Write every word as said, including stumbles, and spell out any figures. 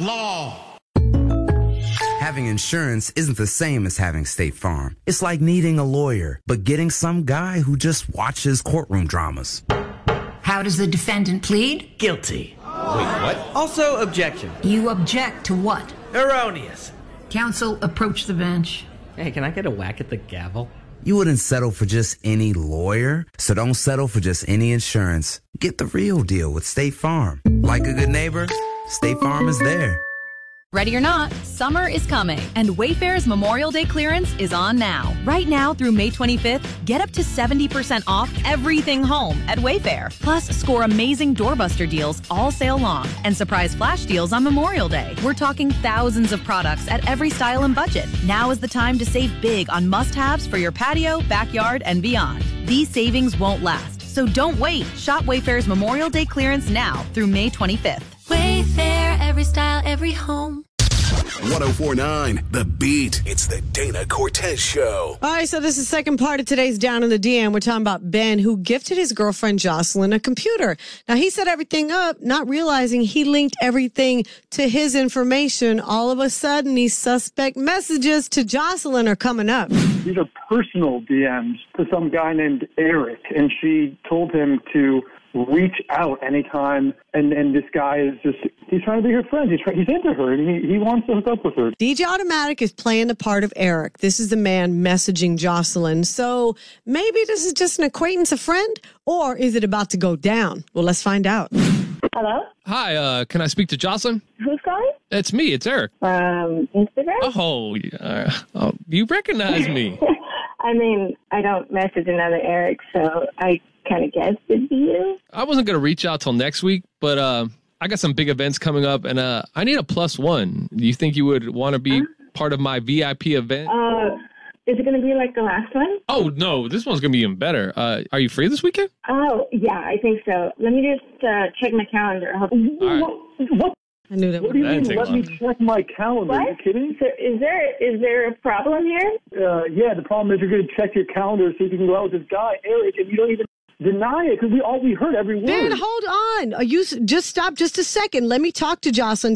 law. Having insurance isn't the same as having State Farm. It's like needing a lawyer, but getting some guy who just watches courtroom dramas. How does the defendant plead? Guilty. Wait, what? Also, objection. You object to what? Erroneous. Counsel, approach the bench. Hey, can I get a whack at the gavel? You wouldn't settle for just any lawyer, so don't settle for just any insurance. Get the real deal with State Farm. Like a good neighbor, State Farm is there. Ready or not, summer is coming, and Wayfair's Memorial Day clearance is on now. Right now through May twenty-fifth, get up to seventy percent off everything home at Wayfair. Plus, score amazing doorbuster deals all sale long and surprise flash deals on Memorial Day. We're talking thousands of products at every style and budget. Now is the time to save big on must-haves for your patio, backyard, and beyond. These savings won't last, so don't wait. Shop Wayfair's Memorial Day clearance now through May twenty-fifth. Wayfair, every style, every home. one oh four point nine The Beat. It's the Dana Cortez Show. All right, so this is the second part of today's Down in the D M. We're talking about Ben, who gifted his girlfriend Jocelyn a computer. Now, he set everything up, not realizing he linked everything to his information. All of a sudden, these suspect messages to Jocelyn are coming up. These are personal D Ms to some guy named Eric, and she told him to reach out anytime, and, and this guy is just, he's trying to be her friend. He's, he's into her, and he, he wants to hook up with her. D J Automatic is playing the part of Eric. This is the man messaging Jocelyn. So maybe this is just an acquaintance, a friend, or is it about to go down? Well, let's find out. Hello? Hi, uh, can I speak to Jocelyn? Who's calling? It's me, it's Eric. Um, Instagram? Oh, uh, oh you recognize me. I mean, I don't message another Eric, so I kind of guessed it'd be you. I wasn't going to reach out till next week, but uh, I got some big events coming up, and uh, I need a plus one. Do you think you would want to be huh? part of my V I P event? Uh, is it going to be like the last one? Oh, no, this one's going to be even better. Uh, are you free this weekend? Oh, yeah, I think so. Let me just uh, check my calendar. All right. What? what? I knew that. What do you mean, let long. me check my calendar? What? Are you kidding? So is there is there a problem here? Uh, yeah, the problem is you're going to check your calendar so you can go out with this guy, Eric, and you don't even deny it because we all we heard every word. Ben, hold on. Are you just stop just a second. Let me talk to Jocelyn.